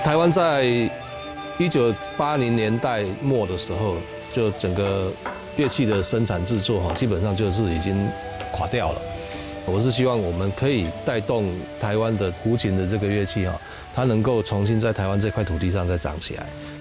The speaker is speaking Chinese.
台湾在1980年代末的时候，就整个乐器的生产制作基本上就是已经垮掉了。我是希望我们可以带动台湾的胡琴的这个乐器它能够重新在台湾这块土地上再长起来。